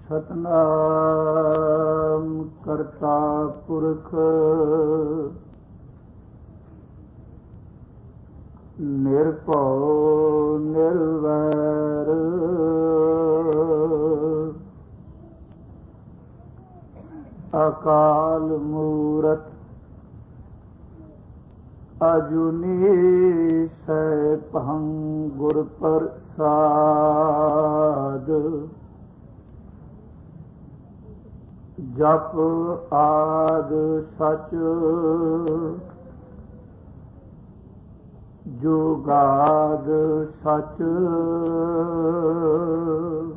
ਸਤਨਾਮ ਕਰਤਾ ਪੁਰਖ ਨਿਰਭਉ ਨਿਰਵੈਰ ਅਕਾਲ ਮੂਰਤ ਅਜੂਨੀ ਸੈਭੰ ਗੁਰ ਪ੍ਰਸਾਦ ਜਪ ਆਦ ਸਚ ਜੁਗਾਦ ਸਚ